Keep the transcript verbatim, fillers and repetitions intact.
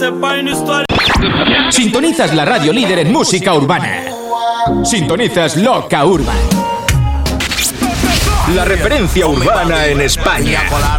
Sintonizas la radio líder en música urbana. Sintonizas Loca Urban, la referencia urbana en España.